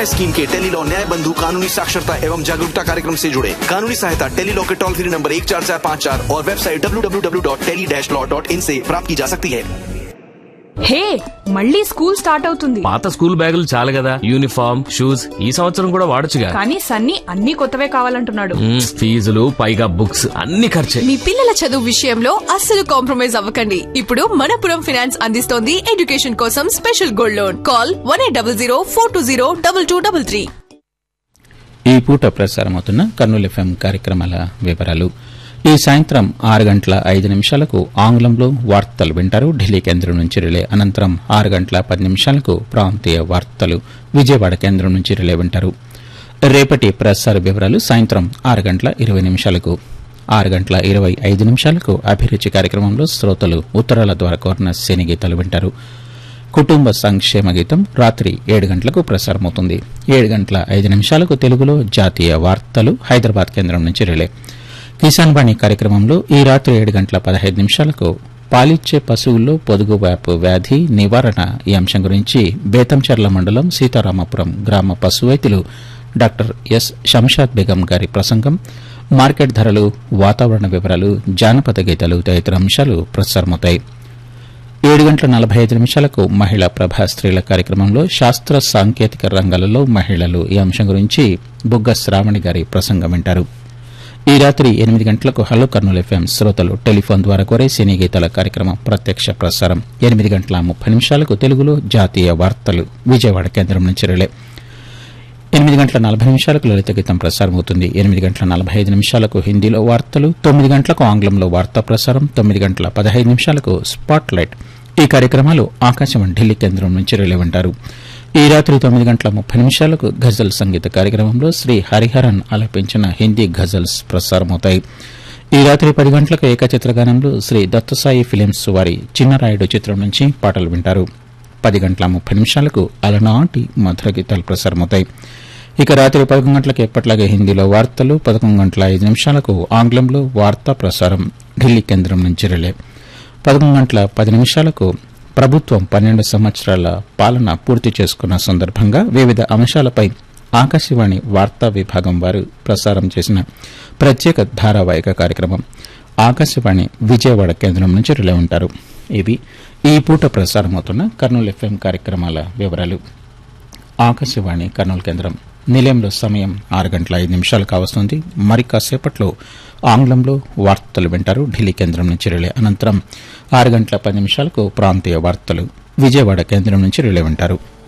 न्याय स्कीम के टेलीलॉ न्याय बंधु कानूनी साक्षरता एवं जागरूकता कार्यक्रम से जुड़े। कानूनी सहायता टेलीलॉ के टोल फ्री नंबर 14454 और वेबसाइट www.tele-law.in से प्राप्त की जा सकती है। హే, మళ్ళీ స్కూల్ స్టార్ట్ అవుతుంది. పాత స్కూల్ బ్యాగులు చాలు కదా, యూనిఫామ్ షూస్ ఈ సంవత్సరం కూడా వాడొచ్చుగా. కానీ సన్నీ అన్ని కొత్తవే కావాలంటున్నాడు. ఫీజులు పైగా బుక్స్ అన్ని ఖర్చే. మీ పిల్లల చదువు విషయంలో అస్సలు కాంప్రమైజ్ అవ్వకండి. ఇప్పుడు మనపురం ఫైనాన్స్ అందిస్తోంది ఎడ్యుకేషన్ కోసం స్పెషల్ గోల్డ్ లోన్. కాల్ 1800-420-2233. ఈ పూట ప్రసారమవుతున్న కర్నూలు ఎఫ్ఎం కార్యక్రమాల వివరాలు. ఈ సాయంత్రం 6:05 ఆంగ్లంలో వార్తలు వింటారు ఢిల్లీ కేంద్రం నుంచి రిలే. అనంతరం 6:10 ప్రాంతీయ వార్తలు విజయవాడ కేంద్రం నుంచి రిలే వింటారు. రేపటి ప్రసార వివరాలు సాయంత్రం 6:20 6:25 అభిరుచి కార్యక్రమంలో శ్రోతలు ఉత్తరాల ద్వారా కోరిన సినీ గీతాలు వింటారు. కుటుంబ సంక్షేమ గీతం రాత్రి 7 గంటలకు ప్రసారమవుతుంది. 7:05 తెలుగులో జాతీయ వార్తలు హైదరాబాద్ కేంద్రం నుంచి రిలే. కిసాన్ వాణి కార్యక్రమంలో ఈ రాత్రి 7:15 పాలిచ్చే పశువుల్లో పొదుగువ్యాపు వ్యాధి నివారణ ఈ అంశం గురించి బేతంచెర్ల మండలం సీతారామపురం గ్రామ పశు వైద్యులు డాక్టర్ ఎస్ శంషాద్ బేగం గారి ప్రసంగం, మార్కెట్ ధరలు, వాతావరణ వివరాలు, జానపద గీతాలు తదితర అంశాలు ప్రసారమవుతాయి. 7:45 మహిళా ప్రభా స్త్రీల కార్యక్రమంలో శాస్త్ర సాంకేతిక రంగాలలో మహిళలు ఈ అంశం గురించి బుగ్గ శ్రావణి గారి ప్రసంగం వింటారు. ఈ రాత్రి 8 గంటలకు హలో కర్నూలు ఎఫ్ఎం శ్రోతలు టెలిఫోన్ ద్వారా కోరే సినీ గీతాల కార్యక్రమం ప్రత్యక్ష ప్రసారం. 8:30 తెలుగులో జాతీయ వార్తలు విజయవాడ కేంద్రం నుంచి రిలే. 8:40 లలిత గీతం ప్రసారమవుతుంది. 8:45 హిందీలో వార్తలు, 9 గంటలకు ఆంగ్లంలో వార్తా ప్రసారం, 9:15 స్పాట్ లైట్ ఈ కార్యక్రమాలు ఆకాశవాణి ఢిల్లీ కేంద్రం నుంచి రిలే వింటారు. ఈ రాత్రి 9:30 గజల్ సంగీత కార్యక్రమంలో శ్రీ హరిహరన్ ఆలపించిన హిందీ గజల్స్ ప్రసారమవుతాయి. ఈ రాత్రి 10 గంటలకు ఏకచిత్రగానంలో శ్రీ దత్తసాయి ఫిలిమ్స్ వారి చిన్నరాయుడు చిత్రం నుంచి పాటలు వింటారు. 10:30 అలనాటి మధుర గీతాలు ప్రసారమవుతాయి. ఇక రాత్రి 11 గంటలకు ఎప్పట్లాగే హిందీలో వార్తలు, 11:05 ఆంగ్లంలో వార్తా ప్రసారం ఢిల్లీ కేంద్రం నుంచి రిలే. 11:10 ప్రభుత్వం 12 సంవత్సరాల పాలన పూర్తి చేసుకున్న సందర్భంగా వివిధ అంశాలపై ఆకాశవాణి వార్తా విభాగం వారు ప్రసారం చేసిన ప్రత్యేక ధారావాహిక కార్యక్రమం ఆకాశవాణి విజయవాడ కేంద్రం నుంచి రిలే ఉంటారు. ఇవి ఈ పూట ప్రసారమవుతున్న కర్నూలు ఎఫ్ఎం కార్యక్రమాల వివరాలు. ఆకాశవాణి కర్నూలు కేంద్రం నిలయంలో సమయం 6:05 కావస్తుంది. మరి కాసేపట్లో ఆంగ్లంలో వార్తలు వింటారు ఢిల్లీ కేంద్రం నుంచి రిలే. అనంతరం 6:10 ప్రాంతీయ వార్తలు విజయవాడ కేంద్రం నుంచి రిలే వింటారు.